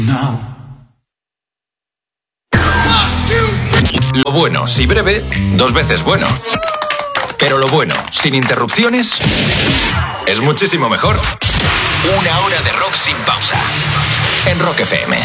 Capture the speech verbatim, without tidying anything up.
No. Lo bueno, si breve, dos veces bueno. Pero lo bueno, sin interrupciones, es muchísimo mejor. Una hora de rock sin pausa. En Rock F M.